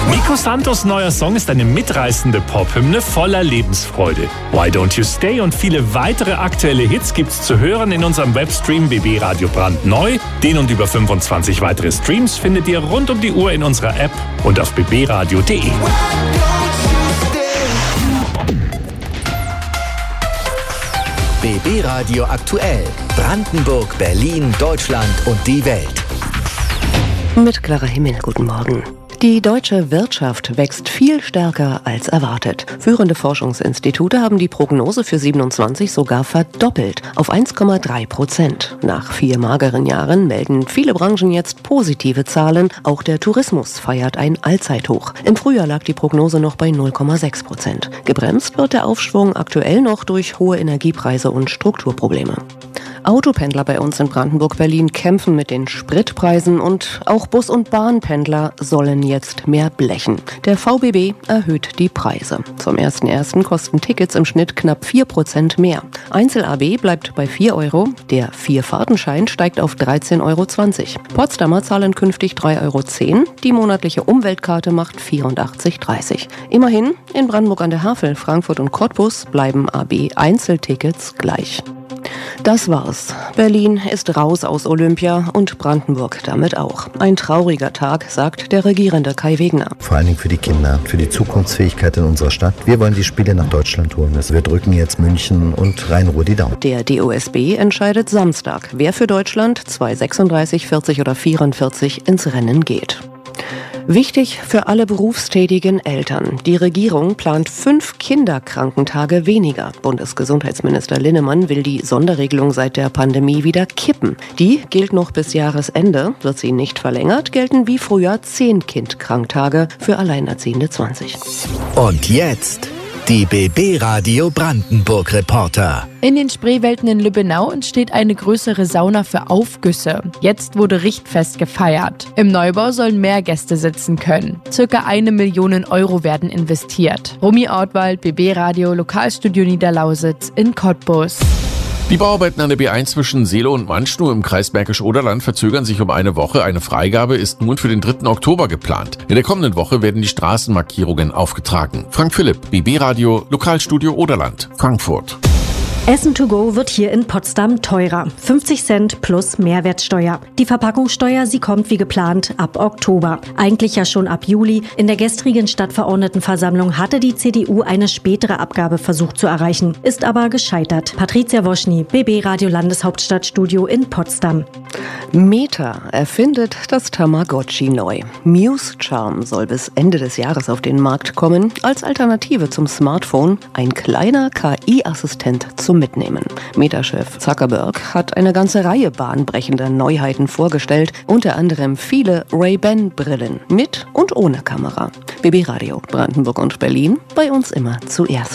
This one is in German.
Nico Santos' neuer Song ist eine mitreißende Pop-Hymne voller Lebensfreude. Why Don't You Stay und viele weitere aktuelle Hits gibt's zu hören in unserem Webstream BB Radio brandneu. Den und über 25 weitere Streams findet ihr rund um die Uhr in unserer App und auf bbradio.de. BB Radio aktuell. Brandenburg, Berlin, Deutschland und die Welt. Mit Clara Himmel, guten Morgen. Die deutsche Wirtschaft wächst viel stärker als erwartet. Führende Forschungsinstitute haben die Prognose für 27 sogar verdoppelt auf 1,3%. Nach 4 mageren Jahren melden viele Branchen jetzt positive Zahlen. Auch der Tourismus feiert ein Allzeithoch. Im Frühjahr lag die Prognose noch bei 0,6%. Gebremst wird der Aufschwung aktuell noch durch hohe Energiepreise und Strukturprobleme. Autopendler bei uns in Brandenburg-Berlin kämpfen mit den Spritpreisen und auch Bus- und Bahnpendler sollen jetzt mehr blechen. Der VBB erhöht die Preise. Zum 1.1. kosten Tickets im Schnitt knapp 4% mehr. Einzel-AB bleibt bei 4 Euro, der 4-Fahrtenschein steigt auf 13,20 Euro. Potsdamer zahlen künftig 3,10 Euro, die monatliche Umweltkarte macht 84,30 €. Immerhin, in Brandenburg an der Havel, Frankfurt und Cottbus bleiben AB-Einzeltickets gleich. Das war's. Berlin ist raus aus Olympia und Brandenburg damit auch. Ein trauriger Tag, sagt der Regierende Kai Wegner. Vor allen Dingen für die Kinder, für die Zukunftsfähigkeit in unserer Stadt. Wir wollen die Spiele nach Deutschland holen. Wir drücken jetzt München und Rhein-Ruhr die Daumen. Der DOSB entscheidet Samstag, wer für Deutschland 236, 40 oder 44 ins Rennen geht. Wichtig für alle berufstätigen Eltern. Die Regierung plant 5 Kinderkrankentage weniger. Bundesgesundheitsminister Linnemann will die Sonderregelung seit der Pandemie wieder kippen. Die gilt noch bis Jahresende. Wird sie nicht verlängert, gelten wie früher 10 Kindkranktage, für Alleinerziehende 20. Und jetzt die BB Radio Brandenburg Reporter. In den Spreewälden in Lübbenau entsteht eine größere Sauna für Aufgüsse. Jetzt wurde Richtfest gefeiert. Im Neubau sollen mehr Gäste sitzen können. Circa 1 Million Euro werden investiert. Romy Ortwald, BB Radio, Lokalstudio Niederlausitz in Cottbus. Die Bauarbeiten an der B1 zwischen Seelow und Manschnow im Kreis Bergisch-Oderland verzögern sich um eine Woche. Eine Freigabe ist nun für den 3. Oktober geplant. In der kommenden Woche werden die Straßenmarkierungen aufgetragen. Frank Philipp, BB Radio, Lokalstudio Oderland, Frankfurt. Essen to go wird hier in Potsdam teurer. 50 Cent plus Mehrwertsteuer. Die Verpackungssteuer, sie kommt wie geplant ab Oktober. Eigentlich ja schon ab Juli. In der gestrigen Stadtverordnetenversammlung hatte die CDU eine spätere Abgabe versucht zu erreichen, ist aber gescheitert. Patricia Woschny, BB Radio Landeshauptstadtstudio in Potsdam. Meta erfindet das Tamagotchi neu. Muse Charm soll bis Ende des Jahres auf den Markt kommen. Als Alternative zum Smartphone ein kleiner KI-Assistent zum Mitnehmen. Meta-Chef Zuckerberg hat eine ganze Reihe bahnbrechender Neuheiten vorgestellt, unter anderem viele Ray-Ban-Brillen mit und ohne Kamera. BB Radio Brandenburg und Berlin, bei uns immer zuerst.